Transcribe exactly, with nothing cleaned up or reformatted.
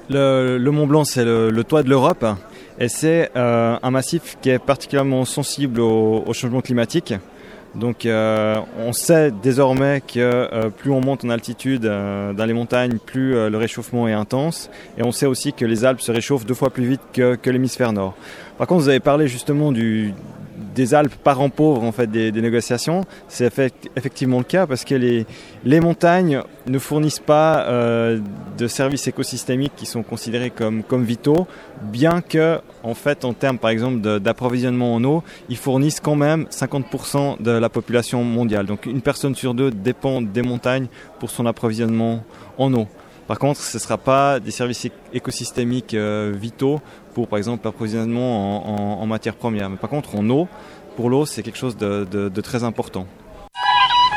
Le, le Mont Blanc, c'est le, le toit de l'Europe et c'est euh, un massif qui est particulièrement sensible au, au changement climatique. Donc euh, on sait désormais que euh, plus on monte en altitude euh, dans les montagnes, plus euh, le réchauffement est intense. Et on sait aussi que les Alpes se réchauffent deux fois plus vite que, que l'hémisphère nord. Par contre, vous avez parlé justement du, des Alpes parents pauvres en fait, des, des négociations. C'est effect, effectivement le cas parce que les, les montagnes ne fournissent pas euh, de services écosystémiques qui sont considérés comme, comme vitaux, bien que, en fait, en termes par exemple de, d'approvisionnement en eau, ils fournissent quand même cinquante pour cent de la population mondiale. Donc une personne sur deux dépend des montagnes pour son approvisionnement en eau. Par contre, ce ne sera pas des services écosystémiques euh, vitaux pour, par exemple, l'approvisionnement en, en, en matières premières. Mais par contre, en eau, pour l'eau, c'est quelque chose de, de, de très important.